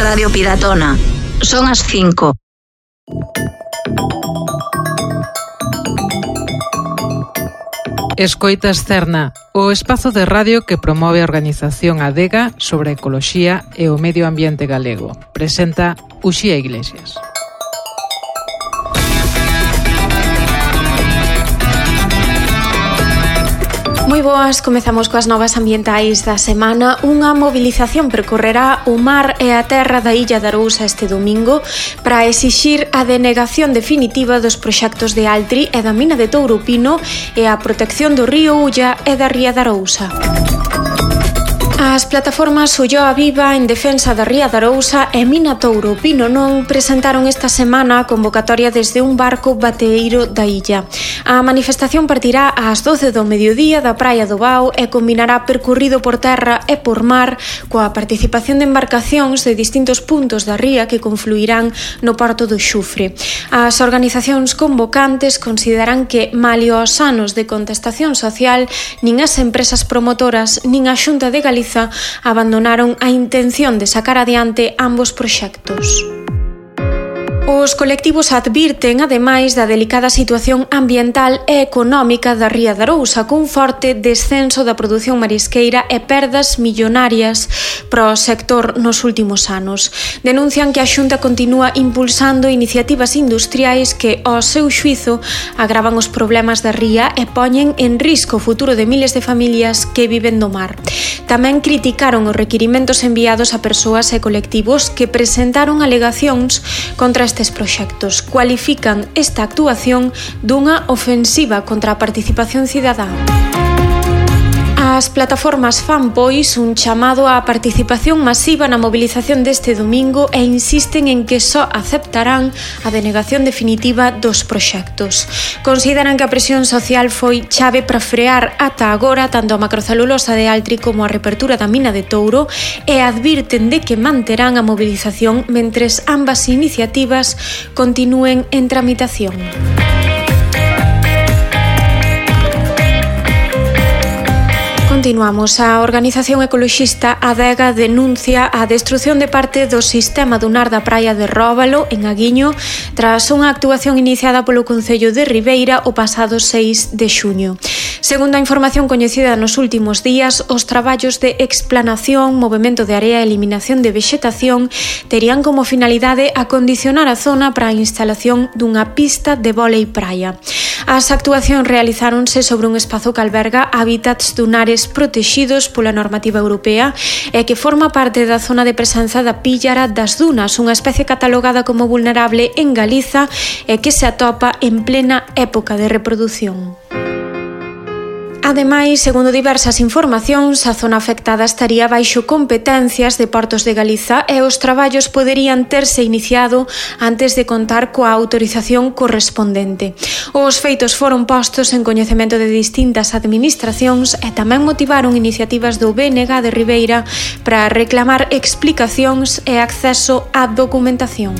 Radio Piratona. Son as 5. Escoitas Cerna, o espazo de radio que promove a organización Adega sobre a ecoloxía e o medio ambiente galego. Presenta Uxía Iglesias. Moi boas, comezamos coas novas ambientais da semana. Unha mobilización percorrerá o mar e a terra da Illa de Arousa este domingo para exixir a denegación definitiva dos proxectos de Altri e da mina de Touro-Pino e a protección do río Ulla e da ría de Arousa. As plataformas Ulloa Viva en defensa da ría de Arousa e Mina Touro-Pino non presentaron esta semana a convocatoria desde un barco bateeiro da illa. A manifestación partirá ás 12 do mediodía da Praia do Bao e combinará percorrido por terra e por mar coa participación de embarcacións de distintos puntos da ría que confluirán no porto do Xufre. As organizacións convocantes consideran que, malio aos anos de contestación social, nin as empresas promotoras nin a Xunta de Galicia abandonaron a intención de sacar adiante ambos proxectos. Os colectivos advirten, ademais, da delicada situación ambiental e económica da ría de Arousa, cun forte descenso da produción marisqueira e perdas millonarias para o sector nos últimos anos. Denuncian que a Xunta continúa impulsando iniciativas industriais que, ao seu xuízo, agravan os problemas da ría e poñen en risco o futuro de miles de familias que viven do mar. Tamén criticaron os requirimentos enviados a persoas e colectivos que presentaron alegacións contra estes proxectos. Cualifican esta actuación dunha ofensiva contra a participación cidadá. As plataformas fan, pois, un chamado á participación masiva na mobilización deste domingo e insisten en que só aceptarán a denegación definitiva dos proxectos. Consideran que a presión social foi chave para frear ata agora tanto a macrocelulosa de Altri como a reapertura da mina de Touro e advirten de que manterán a mobilización mentres ambas iniciativas continúen en tramitación. Continuamos. A organización ecoloxista Adega denuncia a destrución de parte do sistema dunar da praia de Róbalo, en Aguiño, tras unha actuación iniciada polo Concello de Ribeira o pasado 6 de xuño. Segundo a información coñecida nos últimos días, os traballos de explanación, movemento de area e eliminación de vexetación terían como finalidade acondicionar a zona para a instalación dunha pista de vólei praia. As actuacións realizáronse sobre un espazo que alberga hábitats dunares protexidos pola normativa europea e que forma parte da zona de presenza da píllara das dunas, unha especie catalogada como vulnerable en Galiza e que se atopa en plena época de reprodución. Ademais, segundo diversas informacións, a zona afectada estaría baixo competencias de Portos de Galiza e os traballos poderían terse iniciado antes de contar coa autorización correspondente. Os feitos foron postos en coñecemento de distintas administracións e tamén motivaron iniciativas do BNG de Ribeira para reclamar explicacións e acceso á documentación.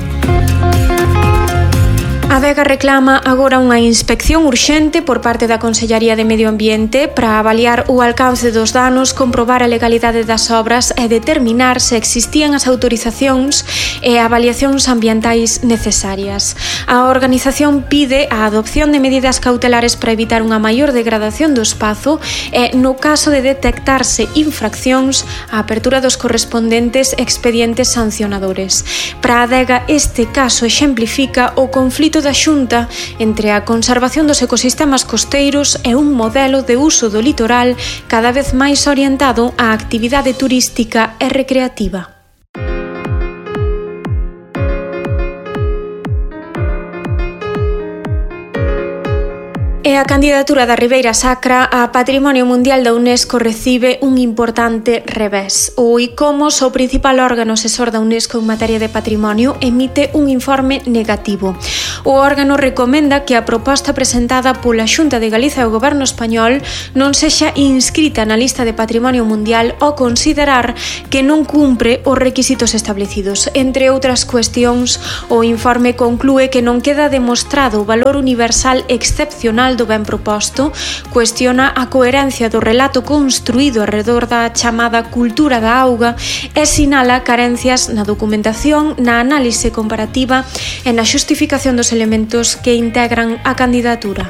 A Adega reclama agora unha inspección urxente por parte da Consellaría de Medio Ambiente para avaliar o alcance dos danos, comprobar a legalidade das obras e determinar se existían as autorizacións e avaliacións ambientais necesarias. A organización pide a adopción de medidas cautelares para evitar unha maior degradación do espazo e, no caso de detectarse infraccións, a apertura dos correspondentes expedientes sancionadores. Para a Adega, este caso exemplifica o conflito da Xunta entre a conservación dos ecosistemas costeiros e un modelo de uso do litoral cada vez máis orientado á actividade turística e recreativa. E a candidatura da Ribeira Sacra a Patrimonio Mundial da UNESCO recibe un importante revés. O ICOMOS, o principal órgano asesor da UNESCO en materia de patrimonio, emite un informe negativo. O órgano recomenda que a proposta presentada pola Xunta de Galiza e o Goberno español non sexa inscrita na lista de Patrimonio Mundial ao considerar que non cumpre os requisitos establecidos. Entre outras cuestións, o informe conclúe que non queda demostrado o valor universal excepcional do ben proposto, cuestiona a coherencia do relato construído alrededor da chamada cultura da auga e sinala carencias na documentación, na análise comparativa e na xustificación dos elementos que integran a candidatura.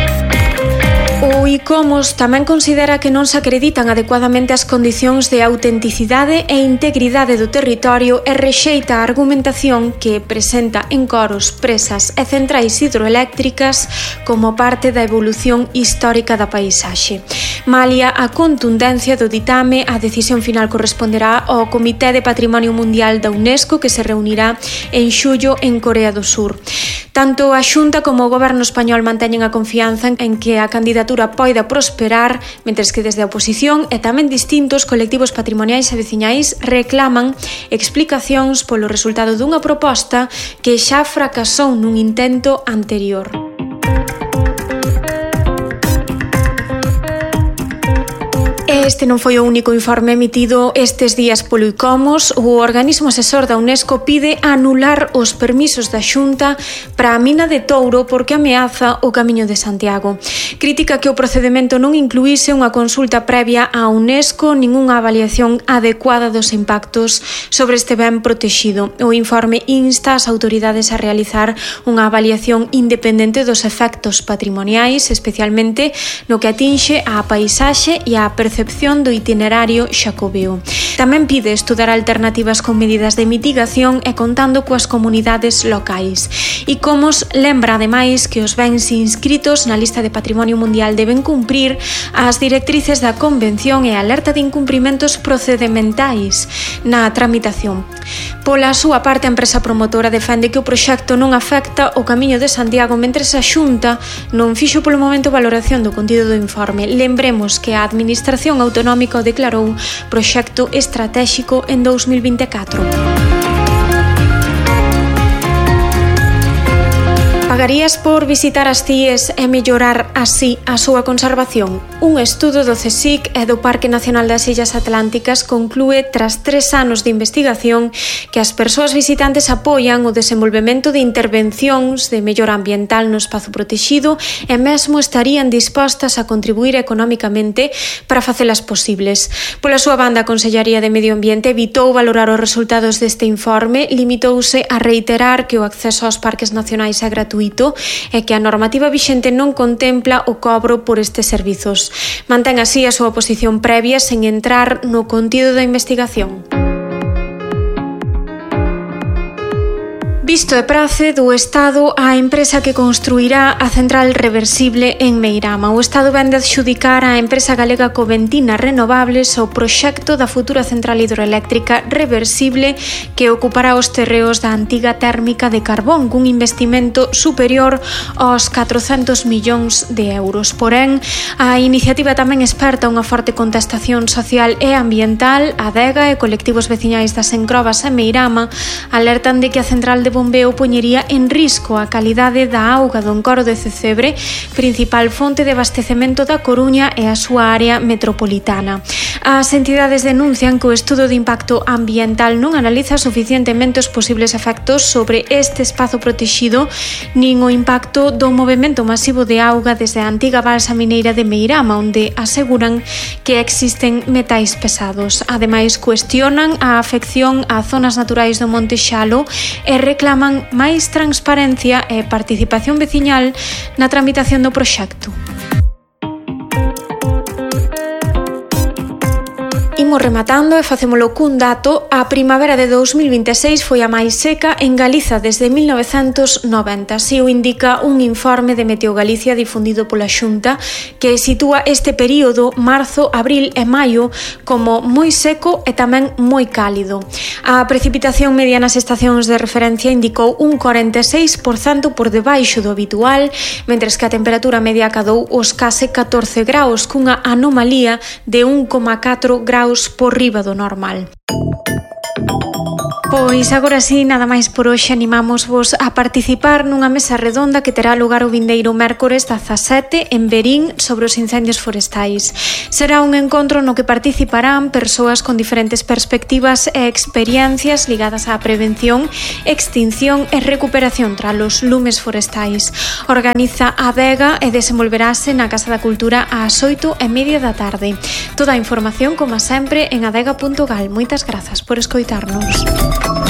O ICOMOS tamén considera que non se acreditan adecuadamente as condicións de autenticidade e integridade do territorio e rexeita a argumentación que presenta encoros, presas e centrais hidroeléctricas como parte da evolución histórica da paisaxe. Malia a contundencia do ditame, a decisión final corresponderá ao Comité de Patrimonio Mundial da UNESCO que se reunirá en xullo en Corea do Sur. Tanto a Xunta como o Goberno español manteñen a confianza en que a candidatura poida prosperar, mentres que desde a oposición e tamén distintos colectivos patrimoniais e veciñais reclaman explicacións polo resultado dunha proposta que xa fracasou nun intento anterior. Este non foi o único informe emitido estes días polo ICOMOS. O organismo asesor da UNESCO pide anular os permisos da Xunta para a mina de Touro porque ameaza o Camiño de Santiago. Crítica que o procedemento non incluíse unha consulta previa á UNESCO nin unha avaliación adecuada dos impactos sobre este ben protexido. O informe insta as autoridades a realizar unha avaliación independente dos efectos patrimoniais, especialmente no que atinxe á paisaxe e á percepción do itinerario xacobeo. Tamén pide estudar alternativas con medidas de mitigación e contando coas comunidades locais. ICOMOS lembra ademais que os bens inscritos na lista de Patrimonio Mundial deben cumprir as directrices da Convención e alerta de incumprimentos procedimentais na tramitación. Pola súa parte, a empresa promotora defende que o proxecto non afecta o Camiño de Santiago, mentres a Xunta non fixo polo momento valoración do contido do informe. Lembremos que a Administración Autonómica o declarou proxecto estratéxico en 2024. Pagarías por visitar as CIEs e mellorar así a súa conservación? Un estudo do CSIC e do Parque Nacional das Illas Atlánticas conclúe, tras 3 anos de investigación, que as persoas visitantes apoian o desenvolvemento de intervencións de mellora ambiental no espazo protexido e mesmo estarían dispostas a contribuir económicamente para facelas posibles. Pola súa banda, a Consellería de Medio Ambiente evitou valorar os resultados deste informe, limitouse a reiterar que o acceso aos parques nacionais é gratuito e que a normativa vixente non contempla o cobro por estes servizos. Mantén así a súa posición previa sen entrar no contido da investigación. Visto e prace do Estado a empresa que construirá a central reversible en Meirama. O Estado vende adxudicar á empresa galega Coventina Renovables o proxecto da futura central hidroeléctrica reversible que ocupará os terreos da antiga térmica de carbón cun investimento superior aos 400 millóns de euros. Porén, a iniciativa tamén esperta unha forte contestación social e ambiental. A Adega e colectivos veciñais das Encrobas e Meirama alertan de que a central de bombeo poñería en risco a calidade da auga do encoro de Cecebre, principal fonte de abastecemento da Coruña e a súa área metropolitana. As entidades denuncian que o estudo de impacto ambiental non analiza suficientemente os posibles efectos sobre este espazo protexido nin o impacto do movemento masivo de auga desde a antiga balsa mineira de Meirama, onde aseguran que existen metais pesados. Ademais, cuestionan a afección a zonas naturais do Monte Xalo e reclaman máis transparencia e participación veciñal na tramitación do proxecto. Imos rematando e facémolo cun dato. A primavera de 2026 foi a máis seca en Galiza desde 1990. Así o indica un informe de Meteo Galicia difundido pola Xunta que sitúa este período, marzo, abril e maio, como moi seco e tamén moi cálido. A precipitación media nas estacións de referencia indicou un 46% por debaixo do habitual, mentres que a temperatura media acadou os case 14 graus, cunha anomalía de 1,4 graus por riba do normal. Pois agora sí, nada máis por hoxe, animámosvos a participar nunha mesa redonda que terá lugar o vindeiro mércores 17 en Verín sobre os incendios forestais. Será un encontro no que participarán persoas con diferentes perspectivas e experiencias ligadas á prevención, extinción e recuperación tras os lumes forestais. Organiza Adega e desenvolverase na Casa da Cultura ás 8:30 da tarde. Toda a información, como sempre, en adega.gal. Moitas grazas por escoitarnos.